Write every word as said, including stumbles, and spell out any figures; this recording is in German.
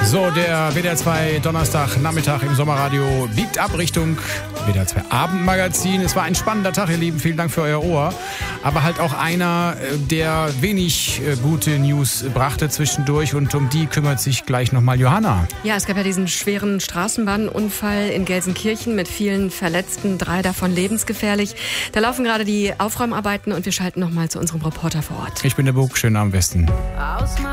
So, der W D R zwei Donnerstag Nachmittag im Sommerradio biegt ab Richtung W D R zwei Abendmagazin. Es war ein spannender Tag, ihr Lieben. Vielen Dank für euer Ohr. Aber halt auch einer, der wenig gute News brachte zwischendurch. Und um die kümmert sich gleich nochmal Johanna. Ja, es gab ja diesen schweren Straßenbahnunfall in Gelsenkirchen mit vielen Verletzten, drei davon lebensgefährlich. Da laufen gerade die Aufräumarbeiten und wir schalten nochmal zu unserem Reporter vor Ort. Ich bin der Bug. Schönen Abend, Westen.